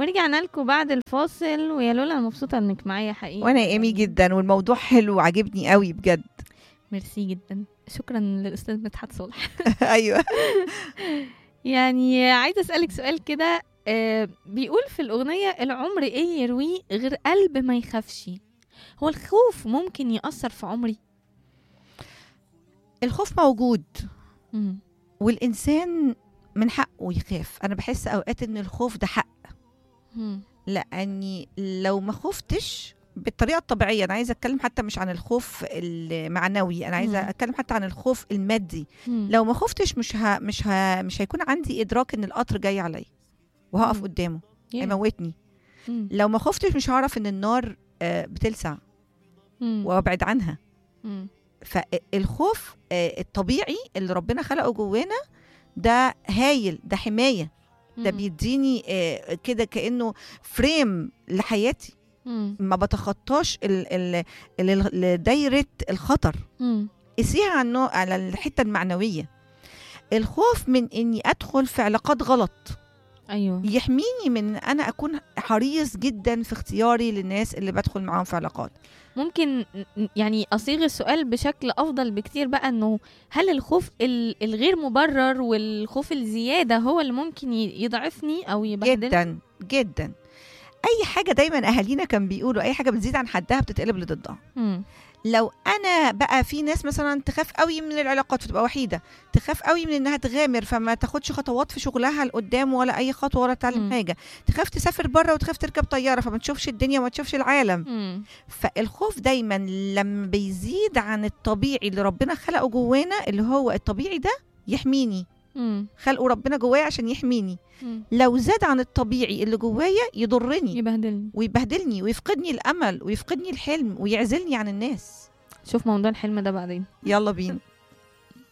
ورجعنا لكم بعد الفاصل. ويا لولا، انا مبسوطه انك معايا حقيقي. وانا ايمي جدا، والموضوع حلو وعجبني قوي بجد. ميرسي جدا، شكرا للاستاذ مدحت صالح. ايوه. يعني عايزه اسالك سؤال كده. بيقول في الاغنيه: العمر ايه يرويه غير قلب ما يخافش. هو الخوف ممكن يأثر في عمري؟ الخوف موجود، مم. والانسان من حقه يخاف. انا بحس اوقات ان الخوف ده حق، مم. لاني لو ما خفتش بالطريقه الطبيعيه، انا عايزه اتكلم حتى مش عن الخوف المعنوي، انا عايزه اتكلم حتى عن الخوف المادي. مم. لو ما خفتش مش هيكون عندي ادراك ان القطر جاي عليا وهقف مم. قدامه Yeah. هيموتني. مم. لو ما خفتش مش هعرف ان النار بتلسع مم. وابعد عنها. مم. فالخوف الطبيعي اللي ربنا خلقه جوانا ده هايل، ده حماية، ده مم. بيديني كده كأنه فريم لحياتي، مم. ما بتخطاش دايرة الخطر. مم. قسيها على الحتة المعنوية. الخوف من اني ادخل في علاقات غلط ايوه. يحميني من انا اكون حريص جدا في اختياري للناس اللي بدخل معاهم في علاقات. ممكن يعني أصيغ السؤال بشكل أفضل بكتير بقى، إنه هل الخوف الغير مبرر والخوف الزيادة هو اللي ممكن يضعفني أو يبهدلني؟ جدا جدا. اي حاجه دايما اهالينا كان بيقولوا اي حاجه بتزيد عن حدها بتتقلب لضدها. مم. لو انا بقى في ناس مثلا تخاف قوي من العلاقات فتبقى وحيده، تخاف قوي من انها تغامر فما تاخدش خطوات في شغلها لقدام ولا اي خطوه ولا تعلم حاجه، تخاف تسافر بره وتخاف تركب طياره فما تشوفش الدنيا وما تشوفش العالم. مم. فالخوف دايما لما بيزيد عن الطبيعي اللي ربنا خلقه جوانا، اللي هو الطبيعي ده يحميني، مم. خلقه ربنا جوايا عشان يحميني. مم. لو زاد عن الطبيعي اللي جوايا يضرني يبهدلني ويبهدلني ويفقدني الامل ويفقدني الحلم ويعزلني عن الناس. شوف موضوع الحلم ده بعدين. يلا بينا.